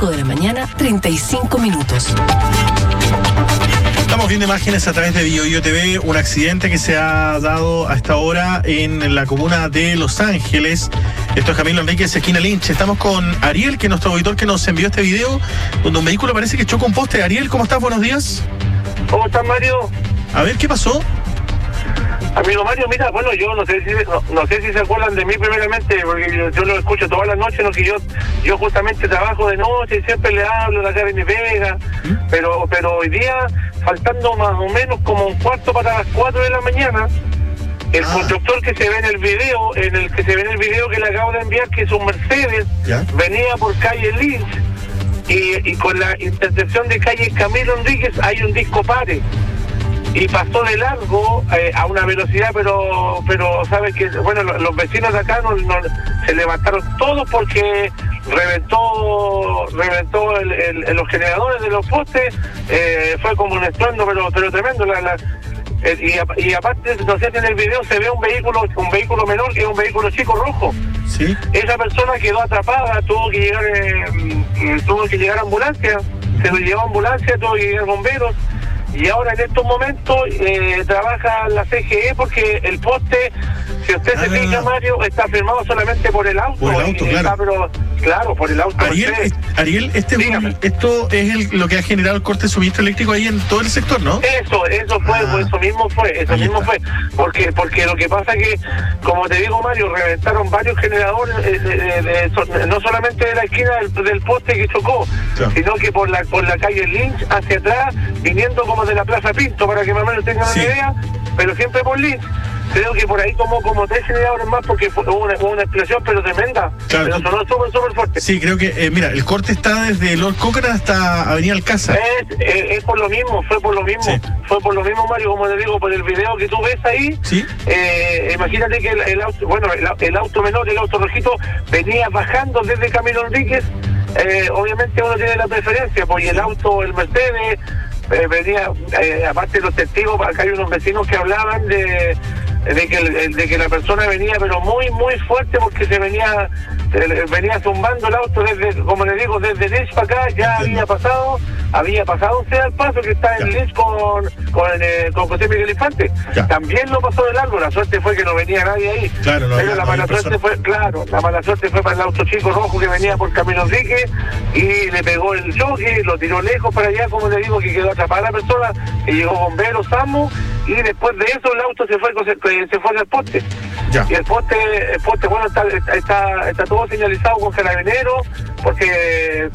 5 de la mañana, 35 minutos. Estamos viendo imágenes a través de BioBio TV, un accidente que se ha dado a esta hora en la comuna de Los Ángeles. Esto es Camilo Enríquez, esquina Lynch. Estamos con Ariel, que es nuestro auditor que nos envió este video, donde un vehículo parece que chocó un poste. Ariel, ¿cómo estás? Buenos días. ¿Cómo estás, Mario? A ver, ¿qué pasó? Amigo Mario, mira, bueno, yo no sé si se acuerdan de mí primeramente, porque yo lo escucho todas las noches, ¿no? Que yo justamente trabajo de noche y siempre le hablo, la cara de mi pega, pero hoy día, faltando más o menos como un cuarto para las 4 de la mañana, el conductor que se ve en el video, que le acabo de enviar, que es un Mercedes, venía por calle Lynch, y con la intersección de calle Camilo Enríquez hay un disco pare. Y pasó de largo a una velocidad, pero sabes que, bueno, los vecinos de acá se levantaron todos porque reventó los generadores de los postes, fue como un estruendo, pero tremendo. Y aparte, no sé si en el video se ve un vehículo menor, que es un vehículo chico rojo. Sí. Esa persona quedó atrapada, tuvo que llegar a ambulancia, se lo llevó a ambulancia, tuvo que llegar bomberos. Y ahora en estos momentos trabaja la CGE porque el poste, si usted se fija, Mario, está firmado solamente por el auto. Por el auto, claro. Claro, por el auto. Ariel, esto es lo que ha generado el corte de suministro eléctrico ahí en todo el sector, ¿no? Eso mismo fue. Porque lo que pasa es que, como te digo, Mario, reventaron varios generadores, no solamente de la esquina del poste que chocó, sino que por la calle Lynch hacia atrás, viniendo como de la Plaza Pinto, para que más o menos tengan una idea, pero siempre por Lynch. Creo que por ahí como 3 generadores más, porque hubo una explosión, pero tremenda. Claro. Pero sonó súper fuerte. Sí, creo que, mira, el corte está desde Lord Cochrane hasta Avenida Alcázar. Es por lo mismo, fue por lo mismo, Mario, como te digo, por el video que tú ves ahí. Sí. Imagínate que el auto menor, el auto rojito, venía bajando desde Camilo Enríquez. Obviamente uno tiene la preferencia, pues, y el auto, el Mercedes, venía, aparte de los testigos, acá hay unos vecinos que hablaban de que la persona venía, pero muy fuerte, porque se venía zumbando el auto desde, como le digo, desde Lynch para acá. Ya había pasado un Sea al Paso que está en Lynch con José Miguel Infante. También lo pasó de largo. La suerte fue que no venía nadie ahí. Claro, pero la mala suerte fue para el auto chico rojo que venía por Camilo Enríquez y le pegó el choque, lo tiró lejos para allá, como le digo, que quedó atrapada la persona, y llegó bomberos, SAMU, y después de eso el auto se fue al poste. Y el poste, bueno, está todo señalizado con carabineros, porque